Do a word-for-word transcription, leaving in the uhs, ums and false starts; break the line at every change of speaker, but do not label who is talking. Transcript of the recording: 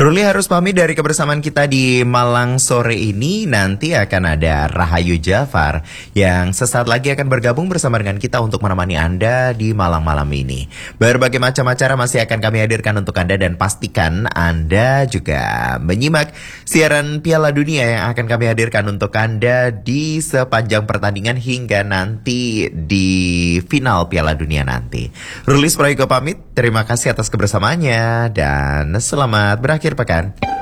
Ruli harus pamit dari kebersamaan kita di Malang sore ini. Nanti akan ada Rahayu Jafar yang sesaat lagi akan bergabung bersama dengan kita untuk menemani Anda di Malang malam ini. Berbagai macam acara masih akan kami hadirkan untuk Anda, dan pastikan Anda juga menyimak siaran Piala Dunia yang akan kami hadirkan untuk Anda di sepanjang pertandingan hingga nanti di final Piala Dunia nanti. Ruli Prayogo pamit, terima kasih atas kebersamaannya dan selamat berakhir pekan.